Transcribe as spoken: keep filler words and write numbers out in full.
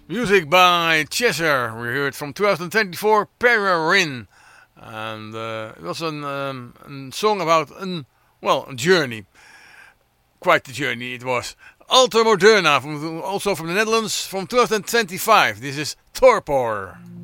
Music by Cheshire. We heard from twenty twenty-four Pererin. And uh, it was an, um, a song about an, well, a journey. Quite the journey it was. Alta Moderna, from, also from the Netherlands, from twenty twenty-five. This is Torpor.